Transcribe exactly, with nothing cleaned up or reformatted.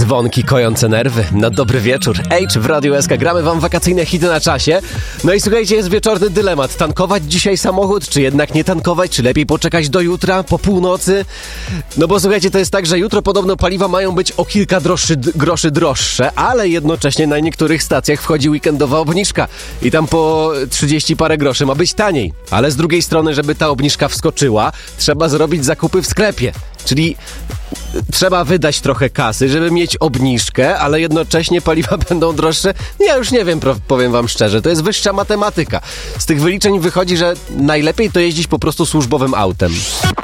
Dzwonki kojące nerwy. No dobry wieczór. H w Radiu S K. Gramy wam wakacyjne hity na czasie. No i słuchajcie, jest wieczorny dylemat. Tankować dzisiaj samochód, czy jednak nie tankować? Czy lepiej poczekać do jutra, po północy? No bo słuchajcie, to jest tak, że jutro podobno paliwa mają być o kilka droższy, groszy droższe, ale jednocześnie na niektórych stacjach wchodzi weekendowa obniżka i tam po trzydzieści parę groszy ma być taniej. Ale z drugiej strony, żeby ta obniżka wskoczyła, trzeba zrobić zakupy w sklepie. Czyli trzeba wydać trochę kasy, żeby mieć obniżkę, ale jednocześnie paliwa będą droższe. Ja już nie wiem, powiem wam szczerze, to jest wyższa matematyka. Z tych wyliczeń wychodzi, że najlepiej to jeździć po prostu służbowym autem.